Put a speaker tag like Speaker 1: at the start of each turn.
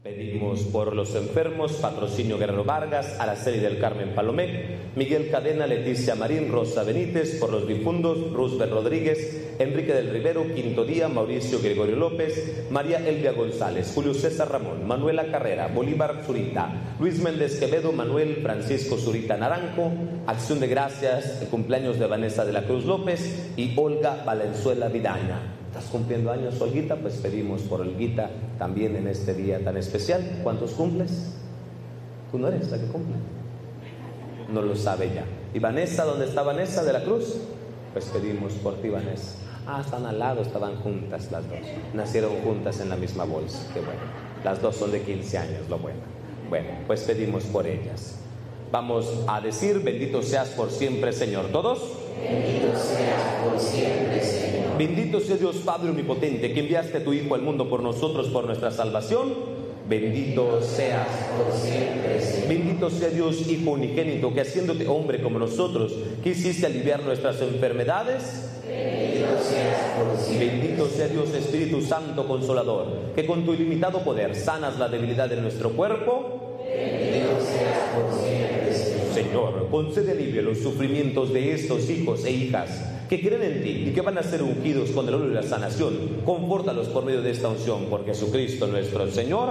Speaker 1: Pedimos por los enfermos, Patrocinio Guerrero Vargas, Araceli del Carmen Palomé, Miguel Cadena, Leticia Marín, Rosa Benítez, por los difuntos, Roosevelt Rodríguez, Enrique del Rivero, Quinto Día, Mauricio Gregorio López, María Elvia González, Julio César Ramón, Manuela Carrera, Bolívar Zurita, Luis Méndez Quevedo, Manuel Francisco Zurita Naranjo, Acción de Gracias, el cumpleaños de Vanessa de la Cruz López y Olga Valenzuela Vidaña. ¿Estás cumpliendo años, Olguita? Pues pedimos por Olguita también en este día tan especial. ¿Cuántos cumples? ¿Tú no eres la que cumple? No lo sabe ya. ¿Y Vanessa? ¿Dónde está Vanessa de la Cruz? Pues pedimos por ti, Vanessa. Ah, están al lado, estaban juntas las dos. Nacieron juntas en la misma bolsa. Qué bueno. Las dos son de 15 años, lo bueno. Bueno, pues pedimos por ellas. Vamos a decir, bendito seas por siempre, Señor. ¿Todos?
Speaker 2: Bendito seas por siempre, Señor.
Speaker 1: Bendito sea Dios Padre Omnipotente, que enviaste a tu Hijo al mundo por nosotros, por nuestra salvación. Bendito seas
Speaker 2: por siempre, Señor.
Speaker 1: Bendito sea Dios Hijo unigénito, que haciéndote hombre como nosotros, quisiste aliviar nuestras enfermedades.
Speaker 2: Bendito seas por siempre.
Speaker 1: Bendito sea Dios Espíritu Santo Consolador, que con tu ilimitado poder sanas la debilidad de nuestro cuerpo.
Speaker 2: Bendito seas por siempre, Señor.
Speaker 1: Señor, concede alivio a los sufrimientos de estos hijos e hijas que creen en ti y que van a ser ungidos con el óleo de la sanación. Confórtalos por medio de esta unción, por Jesucristo nuestro Señor.